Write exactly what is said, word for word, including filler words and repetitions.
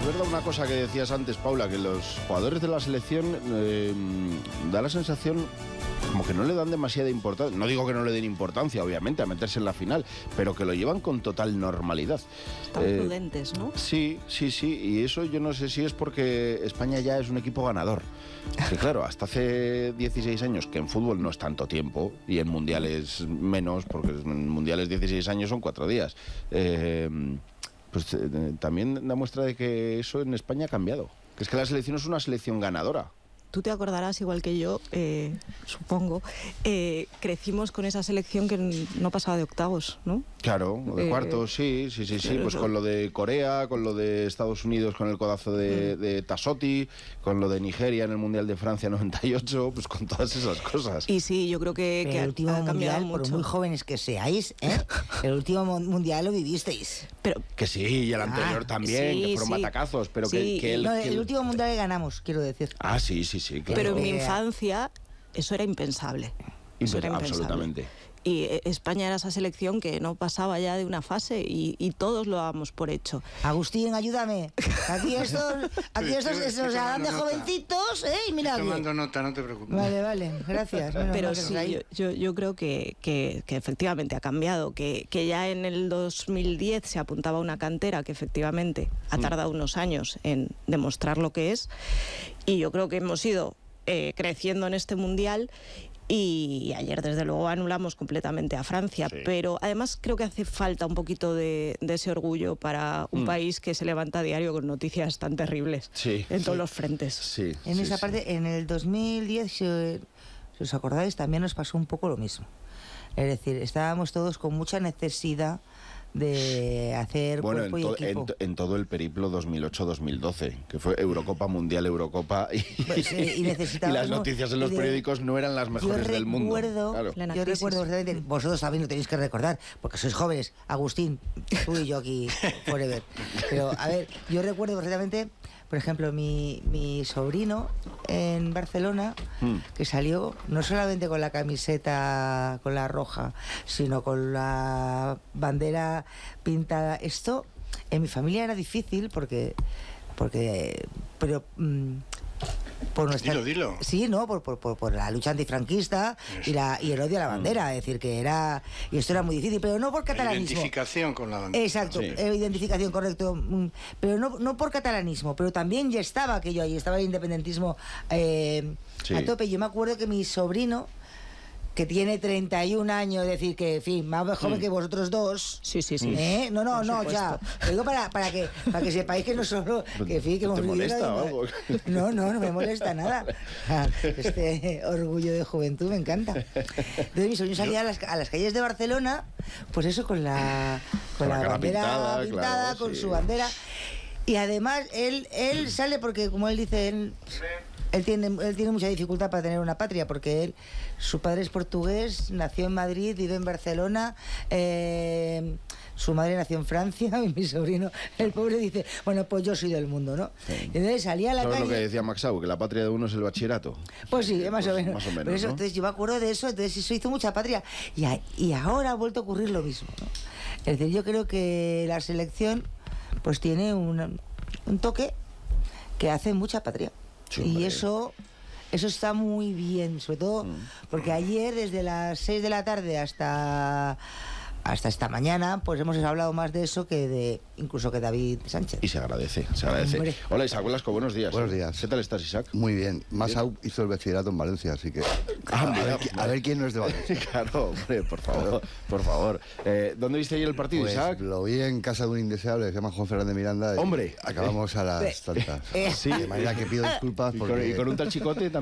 Es verdad una cosa que decías antes, Paula, que los jugadores de la selección eh, da la sensación como que no le dan demasiada importancia. No digo que no le den importancia, obviamente, a meterse en la final, pero que lo llevan con total normalidad. Están eh, prudentes, ¿no? Sí, sí, sí, y eso yo no sé si es porque España ya es un equipo ganador. Que claro, hasta hace dieciséis años, que en fútbol no es tanto tiempo, y en mundiales menos, porque en mundiales dieciséis años son cuatro días, eh, pues eh, también da muestra de que eso en España ha cambiado. Que es que la selección es una selección ganadora. Tú te acordarás, igual que yo, eh, supongo, eh, crecimos con esa selección que no pasaba de octavos, ¿no? Claro, de eh, cuartos, sí, sí, sí, sí, pues con lo de Corea, con lo de Estados Unidos, con el codazo de, de Tassotti, con lo de Nigeria en el Mundial de Francia noventa y ocho, pues con todas esas cosas. Y sí, yo creo que, que el último ha cambiado mundial, mucho. Por muy jóvenes que seáis, ¿eh? El último mundial lo vivisteis. Pero, que sí, y el anterior ah, también, sí, que fueron sí. matacazos, pero sí. que, que, el, no, que el, el último mundial que ganamos, quiero decir. Ah, sí, sí, sí, claro. Pero en mi infancia eso era impensable. Eso era impensable. Absolutamente. Y España era esa selección que no pasaba ya de una fase y, y todos lo dábamos por hecho. Agustín, ayúdame. Aquí estos, aquí estos se nos dan de jovencitos, ¿eh? Y mira Estoy aquí. tomando nota, no te preocupes. Vale, vale, gracias. Menos Pero mal que sí, ahí. yo, yo, yo creo que, que, que efectivamente ha cambiado, que, que ya en el dos mil diez se apuntaba una cantera que efectivamente ha tardado unos años en demostrar lo que es, y yo creo que hemos ido eh, creciendo en este Mundial. Y ayer, desde luego, anulamos completamente a Francia, sí. Pero además creo que hace falta un poquito de, de ese orgullo para un mm. país que se levanta a diario con noticias tan terribles, sí, en sí. todos los frentes. Sí, en sí, esa sí. parte, en el dos mil diez, si, si os acordáis, también nos pasó un poco lo mismo. Es decir, estábamos todos con mucha necesidad de hacer bueno, cuerpo en, y to equipo. En, en todo el periplo dos mil ocho dos mil doce, que fue Eurocopa, Mundial, Eurocopa, y, pues, eh, y, y las noticias en los de, periódicos no eran las mejores del mundo. Claro. Yo recuerdo, vosotros también lo tenéis que recordar, porque sois jóvenes, Agustín, tú y yo aquí, forever. Pero, a ver, yo recuerdo perfectamente, por ejemplo, mi, mi sobrino en Barcelona, mm. que salió no solamente con la camiseta, con la roja, sino con la bandera pintada. Esto en mi familia era difícil porque, porque pero mmm, por nuestra, dilo, dilo. Sí, no, por, por, por, por la lucha antifranquista y, la, y el odio a la bandera, es decir, que era, y esto era muy difícil, pero no por catalanismo. Identificación con la bandera. Exacto, sí. eh, identificación, correcto, pero no, no por catalanismo, pero también ya estaba aquello ahí, estaba el independentismo eh, sí. a tope. Yo me acuerdo que mi sobrino, que tiene treinta y un años, es decir, que, en fin, más joven mm. que vosotros dos. Sí, sí, sí. ¿Eh? No, no, Por no, supuesto. ya. Lo digo para, para, que, para que sepáis que no solo... Que, en fin, que ¿Te molesta de... algo? No, no, no me molesta nada. Este orgullo de juventud me encanta. Entonces mi sobrino salía a las, a las calles de Barcelona, pues eso, con la, con con la, la bandera pintada, pintada, claro, con sí. su bandera. Y además, él, él sale porque, como él dice... Él, Él tiene, él tiene mucha dificultad para tener una patria, porque él, su padre es portugués, nació en Madrid, vive en Barcelona, eh, su madre nació en Francia, y mi sobrino, el pobre, dice, bueno, pues yo soy del mundo, ¿no? Sí. Y entonces salía a la ¿Sabes calle... lo que decía Maxau? Que la patria de uno es el bachillerato. Pues sí, más, pues, o, menos. más o menos. Pero eso, ¿no? entonces yo me acuerdo de eso, entonces eso hizo mucha patria. Y, a, y ahora ha vuelto a ocurrir lo mismo, ¿no? Es decir, yo creo que la selección pues tiene un, un toque que hace mucha patria. Sí, y eso eso está muy bien, sobre todo mm. porque ayer desde las seis de la tarde hasta hasta esta mañana pues hemos hablado más de eso que de incluso que David Sánchez. Y se agradece, se agradece. Hombre. Hola Isaac Velasco, buenos días. Buenos días. ¿Qué tal estás, Isaac? Muy bien. Masau hizo el bachillerato en Valencia, así que ah, a, mira, ver, a ver quién no es de Valencia. Claro, hombre, por favor, por favor. Eh, ¿Dónde viste ayer el partido, pues Isaac? Lo vi en casa de un indeseable que se llama Juan Fernández Miranda. Hombre. Acabamos a las tantas. Sí. De manera que pido disculpas. ¿Y porque... con, y con un tal chicote también?